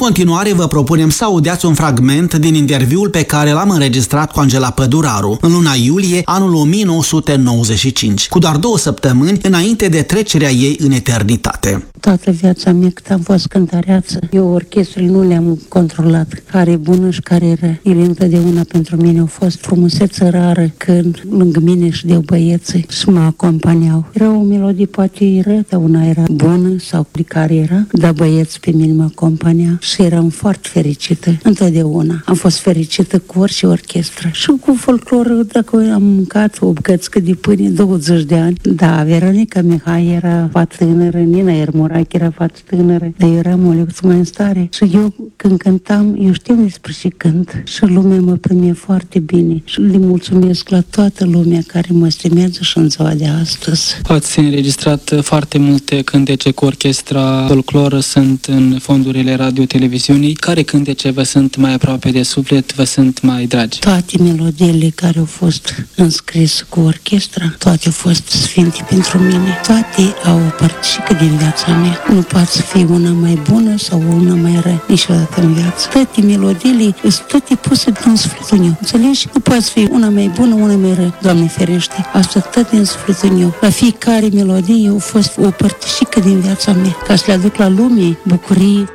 continuare vă propunem să audiați un fragment din interviul pe care l-am înregistrat cu Angela Păduraru în luna iulie anul 1995, cu doar 2 săptămâni înainte de trecerea ei în eternitate. Toată viața mea cât am fost cântăreață, eu orchestrele nu le-am controlat, care e bună și care e rea. Ele întotdeauna pentru mine au fost frumusețe rară când lângă mine și de băieții și mă acompaniau. Era o melodie poate rea, dar una era bună sau de care era, dar băieți pe mine mă acompania și eram foarte fericită. Întotdeauna am fost fericită cu orice orchestră. Și cu folclorul, dacă am mâncat o bucățică de pâine 20 de ani, da, Veronica Mihai era fată tânără, Nina Ermurache era fată tânără, dar eram o lecție mai în stare. Și eu, când cântam, eu știam despre ce cânt și lumea mă primea foarte bine. Și le mulțumesc la toată lumea care mă stimează și în ziua de astăzi. Ați înregistrat foarte multe cântece cu orchestra folcloră, sunt în fondurile radio-televiziunii. Care cântece vă sunt mai aproape de suflet, vă sunt mai dragi? Toate melodiile care au fost înscrise cu orchestra, toate au fost sfinte pentru mine. Toate au o părticică din viața mea. Nu poate să fie una mai bună sau una mai rea niciodată în viață. Toate melodiile sunt toate puse din sufletul meu. Înțelegi? Nu poate să fie una mai bună, una mai rea. Doamne ferește. Asta tot din sufletul meu. La fiecare melodie a fost o părticică din viața mea. Ca să le aduc la lume bucurii,